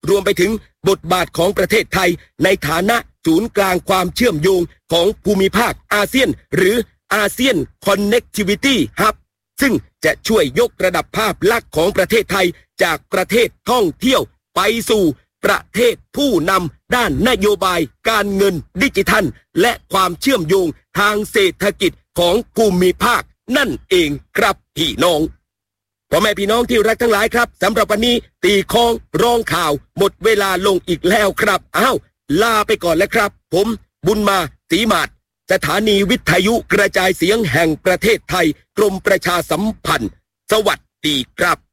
รวมไปถึงบทบาทของประเทศไทยในฐานะศูนย์กลางความเชื่อมโยงของภูมิภาคอาเซียนหรืออาเซียน Connectivity Hub ซึ่งจะช่วยยกระดับภาพลักษณ์ของประเทศไทยจากประเทศท่องเที่ยวไปสู่ประเทศผู้นำด้านนโยบายการเงินดิจิทัลและความเชื่อมโยงทางเศรษฐกิจของภูมิภาคนั่นเองครับพี่น้องพ่อแม่พี่น้องที่รักทั้งหลายครับสำหรับวันนี้ตีคองร้องข่าวหมดเวลาลงอีกแล้วครับลาไปก่อนแล้วครับผมบุญมาศรีมาศสถานีวิทยุกระจายเสียงแห่งประเทศไทยกรมประชาสัมพันธ์สวัสดีครับ